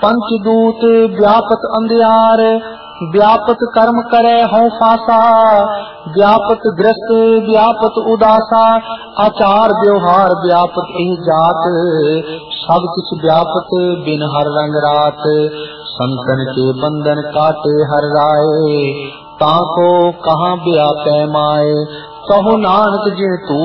पंचदूत व्यापत अंधियार, व्यापत कर्म करे हों फासा, व्यापत ग्रस्त व्यापत उदासा, आचार व्यवहार व्यापत एह जात, सब कुछ व्यापत बिन हर रंग रात। संतन के बंधन काटे हर राय, ताको कहाँ व्यापै माए, कहो नानक जिन तू